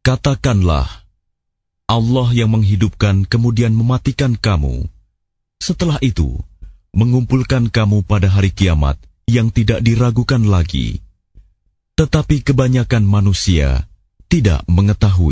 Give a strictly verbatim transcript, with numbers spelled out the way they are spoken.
Katakanlah, Allah yang menghidupkan kemudian mematikan kamu, setelah itu mengumpulkan kamu pada hari kiamat yang tidak diragukan lagi. Tetapi kebanyakan manusia tidak mengetahui.